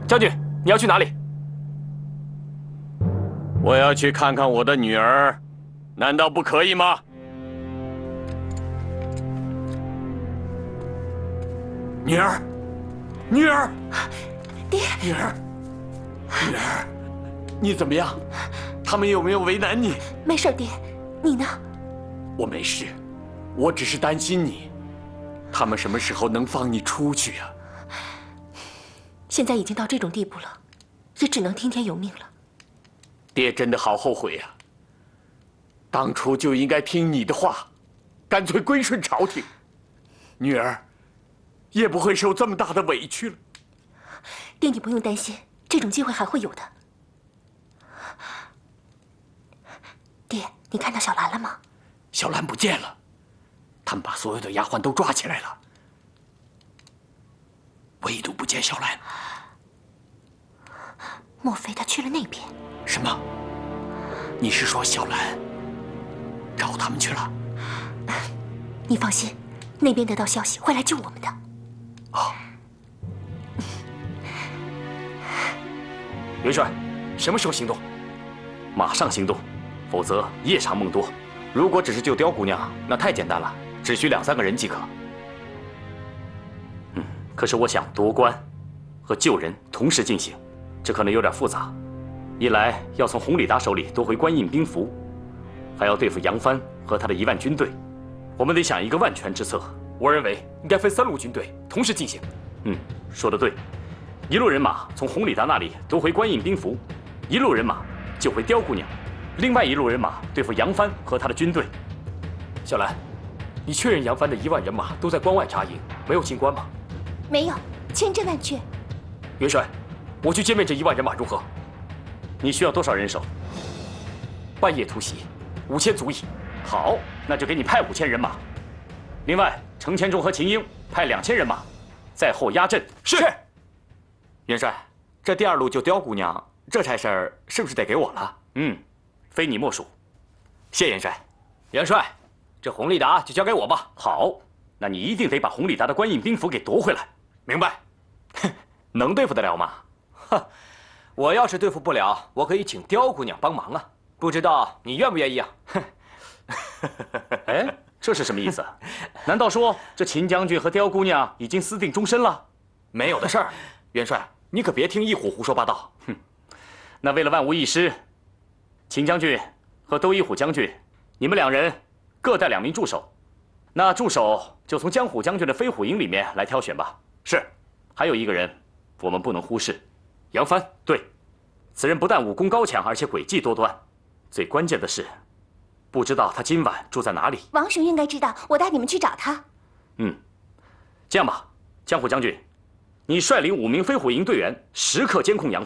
将军，你要去哪里？ 我要去看看我的女儿，难道不可以吗？女儿，女儿， 爹， 女儿，女儿，你怎么样？他们有没有为难你？ 没事，爹，你呢？ 我没事，我只是担心你。他们什么时候能放你出去啊？ 现在已经到这种地步了，也只能听天由命了。 爹真的好后悔啊！当初就应该听你的话，干脆归顺朝廷，女儿也不会受这么大的委屈了。 爹，你不用担心，这种机会还会有的。爹，你看到小兰了吗？ 小兰不见了，他们把所有的丫鬟都抓起来了，唯独不见小兰。 莫非她去了那边？ 什么？你是说小兰找他们去了？ 你放心，那边得到消息会来救我们的。 哦， 元帅，什么时候行动？ 马上行动，否则夜长梦多。如果只是救刁姑娘，那太简单了，只需2、3个人即可。可是我想夺关和救人同时进行，这可能有点复杂。一来要从弘里达手里夺回官印兵符，还要对付杨帆和他的1万军队，我们得想一个万全之策。 我认为应该分3路军队同时进行。 说得对。一路人马从弘里达那里夺回官印兵符，一路人马救回刁姑娘，另外一路人马对付杨帆和他的军队。 小兰，你确认杨帆的1万人马都在关外扎营，没有进关吗？ 没有，千真万确。 元帅，我去歼灭这1万人马如何？ 你需要多少人手？ 半夜突袭，5000足矣。 好，那就给你派5000人马。另外，程千忠和秦英派2000人马，在后压阵。 是。 元帅，这第2路救刁姑娘这差事儿是不是得给我了？ 非你莫属。 谢元帅。 元帅，这弘里达就交给我吧。 好，那你一定得把弘里达的官印兵符给夺回来。 明白。 能对付得了吗？ 我要是对付不了，我可以请刁姑娘帮忙啊。不知道你愿不愿意啊？ 哎，这是什么意思？难道说这秦将军和刁姑娘已经私定终身了？ 没有的事儿。元帅，你可别听一虎胡说八道。 那为了万无一失，秦将军和窦一虎将军，你们2人各带2名助手。那助手就从江虎将军的飞虎营里面来挑选吧。 是。 还有一个人，我们不能忽视。 杨帆。 对，此人不但武功高强，而且诡计多端。最关键的是，不知道他今晚住在哪里。 王雄应该知道，我带你们去找他。 这样吧，江虎将军，你率领5名飞虎营队员时刻监控杨